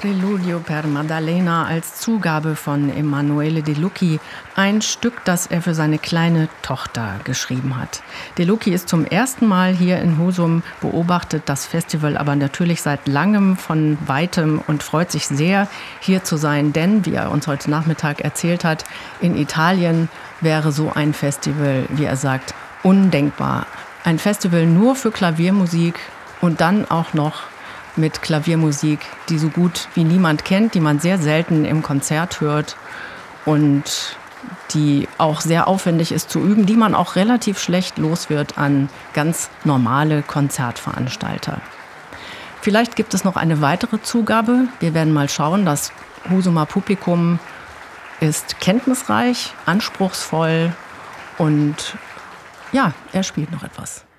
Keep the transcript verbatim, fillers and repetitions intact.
Preludio per Maddalena als Zugabe von Emanuele De Lucchi, ein Stück, das er für seine kleine Tochter geschrieben hat. De Lucchi ist zum ersten Mal hier in Husum, beobachtet das Festival aber natürlich seit langem von Weitem und freut sich sehr, hier zu sein, denn, wie er uns heute Nachmittag erzählt hat, in Italien wäre so ein Festival, wie er sagt, undenkbar. Ein Festival nur für Klaviermusik und dann auch noch mit Klaviermusik, die so gut wie niemand kennt, die man sehr selten im Konzert hört und die auch sehr aufwendig ist zu üben, die man auch relativ schlecht los wird an ganz normale Konzertveranstalter. Vielleicht gibt es noch eine weitere Zugabe. Wir werden mal schauen. Das Husumer Publikum ist kenntnisreich, anspruchsvoll und ja, er spielt noch etwas.